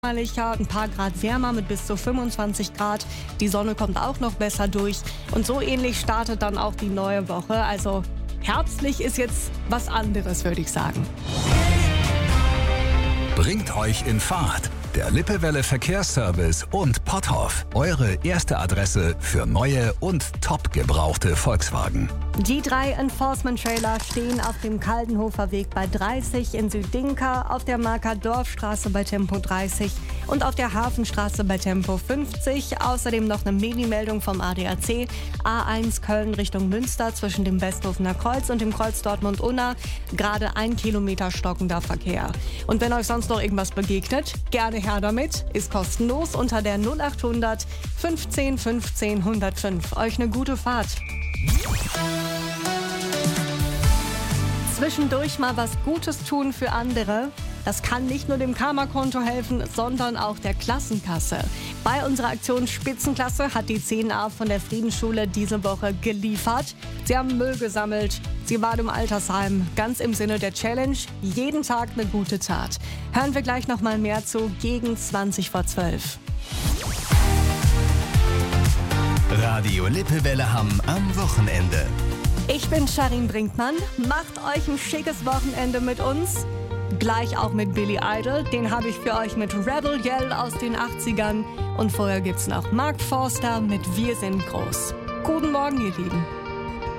ein paar Grad wärmer mit bis zu 25 Grad. Die Sonne kommt auch noch besser durch. Und so ähnlich startet dann auch die neue Woche. Also herbstlich ist jetzt was anderes, würde ich sagen. Bringt euch in Fahrt. Der Lippewelle Verkehrsservice und Potthoff. Eure erste Adresse für neue und top gebrauchte Volkswagen. Die 3 Enforcement-Trailer stehen auf dem Kaldenhofer Weg bei 30 in Südinka, auf der Marker Dorfstraße bei Tempo 30 und auf der Hafenstraße bei Tempo 50. Außerdem noch eine Mini-Meldung vom ADAC. A1 Köln Richtung Münster zwischen dem Westhofener Kreuz und dem Kreuz Dortmund-Unna. Gerade 1 Kilometer stockender Verkehr. Und wenn euch sonst noch irgendwas begegnet, gerne her damit. Ist kostenlos unter der 0800 15 15 105. Euch eine gute Fahrt. Zwischendurch mal was Gutes tun für andere. Das kann nicht nur dem Karma-Konto helfen, sondern auch der Klassenkasse. Bei unserer Aktion Spitzenklasse hat die 10a von der Friedensschule diese Woche geliefert. Sie haben Müll gesammelt, sie waren im Altersheim. Ganz im Sinne der Challenge, jeden Tag eine gute Tat. Hören wir gleich noch mal mehr zu gegen 20 vor 12. Radio Lippewelle Hamm am Wochenende. Ich bin Sharin Brinkmann. Macht euch ein schickes Wochenende mit uns. Gleich auch mit Billy Idol. Den habe ich für euch mit Rebel Yell aus den 80ern. Und vorher gibt's noch Mark Forster mit Wir sind groß. Guten Morgen, ihr Lieben.